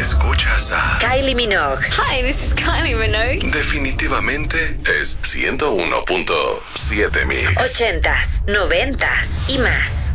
Escuchas a Kylie Minogue. Hi, this is Kylie Minogue. Definitivamente es 101.7 Mix. 80s, 90s y más.